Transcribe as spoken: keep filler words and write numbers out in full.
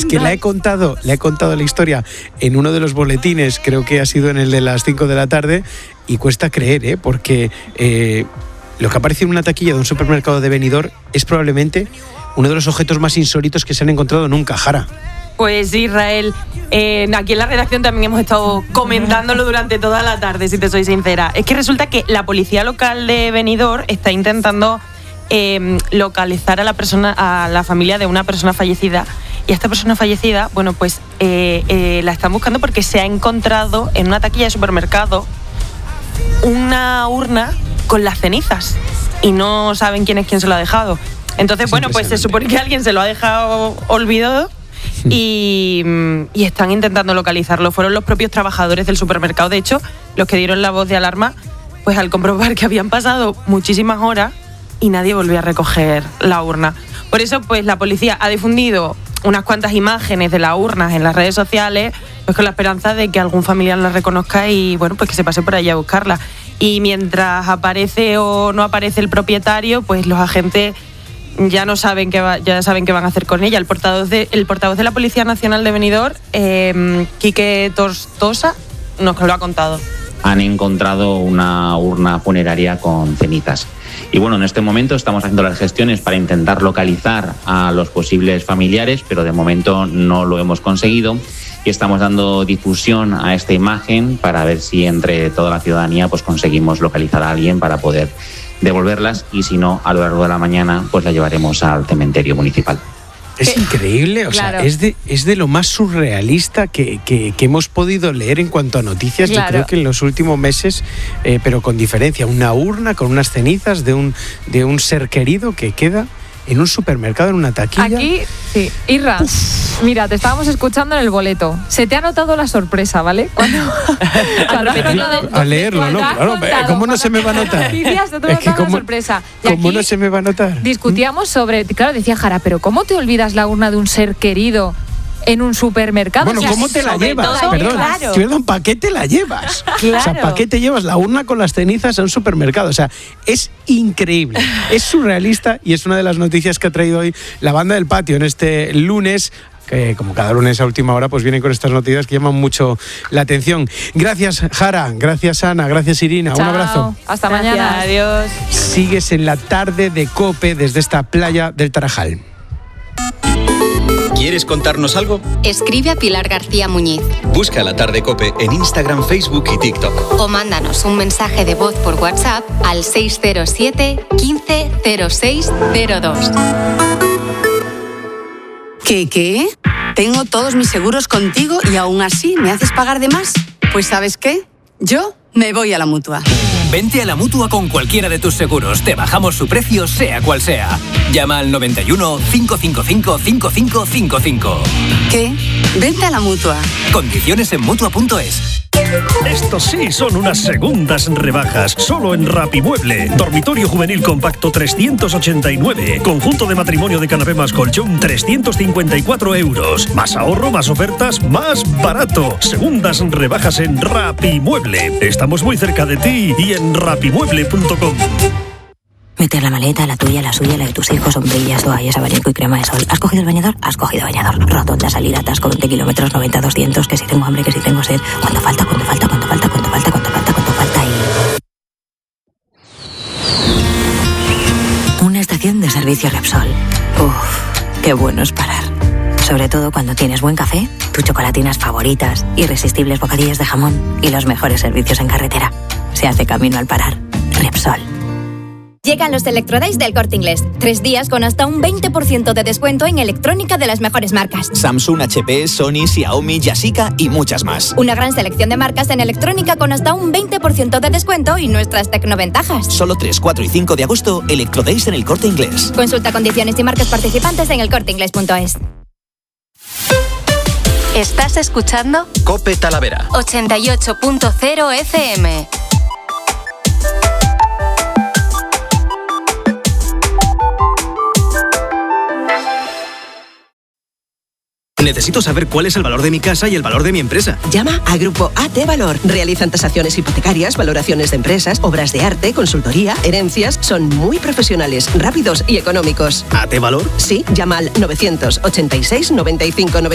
es que la he contado, le he contado la historia en uno de los boletines, creo que ha sido en el de las cinco de la tarde, y cuesta creer, ¿eh? Porque eh, lo que aparece en una taquilla de un supermercado de Benidorm es probablemente uno de los objetos más insólitos que se han encontrado nunca, Jara. Pues Israel, eh, aquí en la redacción también hemos estado comentándolo durante toda la tarde, si te soy sincera. Es que resulta que la policía local de Benidorm está intentando eh, localizar a la persona, a la familia de una persona fallecida. Y a esta persona fallecida, bueno, pues eh, eh, la están buscando porque se ha encontrado en una taquilla de supermercado una urna con las cenizas y no saben quién es quien se lo ha dejado. Entonces, bueno, pues se supone que alguien se lo ha dejado olvidado. Y, y están intentando localizarlo. Fueron los propios trabajadores del supermercado, de hecho, los que dieron la voz de alarma, pues al comprobar que habían pasado muchísimas horas y nadie volvió a recoger la urna. Por eso, pues la policía ha difundido unas cuantas imágenes de las urnas en las redes sociales, pues con la esperanza de que algún familiar la reconozca y, bueno, pues que se pase por allá a buscarla. Y mientras aparece o no aparece el propietario, pues los agentes ya no saben qué va, ya saben qué van a hacer con ella. El portavoz de, el portavoz de la Policía Nacional de Benidorm, eh, Quique Tortosa, nos lo ha contado. Han encontrado una urna funeraria con cenizas. Y bueno, en este momento estamos haciendo las gestiones para intentar localizar a los posibles familiares, pero de momento no lo hemos conseguido. Y estamos dando difusión a esta imagen para ver si entre toda la ciudadanía pues conseguimos localizar a alguien para poder devolverlas, y si no, a lo largo de la mañana pues la llevaremos al cementerio municipal. Es increíble, o claro. sea, es de, es de lo más surrealista que, que, que hemos podido leer en cuanto a noticias, claro. Yo creo que en los últimos meses, eh, pero con diferencia, una urna con unas cenizas de un, de un ser querido que queda en un supermercado, en una taquilla. Aquí, sí. Irra, Uf. mira, te estábamos escuchando en el boleto. Se te ha notado la sorpresa, ¿vale? Cuando, cuando a, a leerlo, ¿no? Claro, ¿cómo no se me va a notar? Noticias, te es que cómo, la sorpresa. Y ¿Cómo no se me va a notar? Discutíamos sobre, claro, decía Jara, pero ¿cómo te olvidas la urna de un ser querido en un supermercado? Bueno, o sea, ¿cómo te la llevas? Todo, Perdón, claro. Perdón, ¿para qué te la llevas? Claro. O sea, ¿para qué te llevas la urna con las cenizas a un supermercado? O sea, es increíble, es surrealista, y es una de las noticias que ha traído hoy la banda del patio en este lunes, que como cada lunes a última hora pues vienen con estas noticias que llaman mucho la atención. Gracias, Jara, gracias, Ana, gracias, Irina. Chao. Un abrazo. Hasta Gracias. mañana. Adiós. Sigues en la tarde de COPE desde esta playa del Tarajal. ¿Quieres contarnos algo? Escribe a Pilar García Muñiz. Busca La Tarde COPE en Instagram, Facebook y TikTok. O mándanos un mensaje de voz por WhatsApp al seis cero siete, quince, cero seis cero dos. ¿Qué, qué? Tengo todos mis seguros contigo y aún así me haces pagar de más. Pues ¿sabes qué? Yo me voy a la Mutua. Vente a la Mutua con cualquiera de tus seguros. Te bajamos su precio, sea cual sea. Llama al noventa y uno, cinco cinco cinco, cinco cinco cinco cinco. ¿Qué? Vente a la Mutua. Condiciones en Mutua punto es. Estos sí son unas segundas rebajas, solo en Rapimueble. Dormitorio juvenil compacto trescientos ochenta y nueve. Conjunto de matrimonio de canapé más colchón trescientos cincuenta y cuatro euros. Más ahorro, más ofertas, más barato. Segundas rebajas en Rapimueble. Estamos muy cerca de ti y en rapimueble punto com. Meter la maleta, la tuya, la suya, la de tus hijos, sombrillas, toallas, abanico y crema de sol. ¿Has cogido el bañador? Has cogido bañador. Rotonda, salida, atasco, veinte kilómetros, noventa, doscientos. Que si tengo hambre, que si tengo sed. ¿Cuánto falta? ¿Cuánto falta? ¿Cuánto falta? ¿Cuánto falta? ¿Cuánto falta? ¿Cuánto falta? Y... una estación de servicio Repsol. Uff, qué bueno es parar. Sobre todo cuando tienes buen café, tus chocolatinas favoritas, irresistibles bocadillos de jamón y los mejores servicios en carretera. Se hace camino al parar. Repsol. Llegan los Electrodays del Corte Inglés. Tres días con hasta un veinte por ciento de descuento en electrónica de las mejores marcas. Samsung, H P, Sony, Xiaomi, Yashica y muchas más. Una gran selección de marcas en electrónica con hasta un veinte por ciento de descuento y nuestras tecnoventajas. Solo tres, cuatro y cinco de agosto, Electrodays en el Corte Inglés. Consulta condiciones y marcas participantes en el corte inglés punto es. ¿Estás escuchando? COPE Talavera. ochenta y ocho punto cero F M. Necesito saber cuál es el valor de mi casa y el valor de mi empresa. Llama a Grupo A T Valor. Realizan tasaciones hipotecarias, valoraciones de empresas, obras de arte, consultoría, herencias. Son muy profesionales, rápidos y económicos. ¿A T Valor? Sí, llama al novecientos ochenta y seis, noventa y cinco, noventa y cinco.